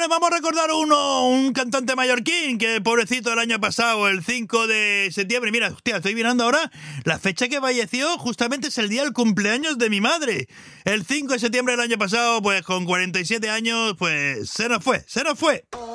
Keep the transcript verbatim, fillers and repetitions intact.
vamos a recordar uno, un cantante mallorquín que pobrecito el año pasado, el cinco de septiembre. Mira, hostia, estoy mirando ahora la fecha que falleció, justamente es el día del cumpleaños de mi madre. El cinco de septiembre del año pasado, pues con cuarenta y siete años, pues se nos fue, se nos fue.